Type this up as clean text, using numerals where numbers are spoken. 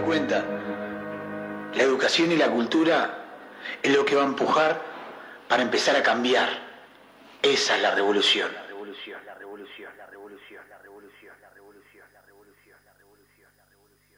cuenta, la educación y la cultura es lo que va a empujar para empezar a cambiar. Esa es la revolución. La revolución, la revolución, la revolución, la revolución, la revolución, la revolución, la revolución, la revolución.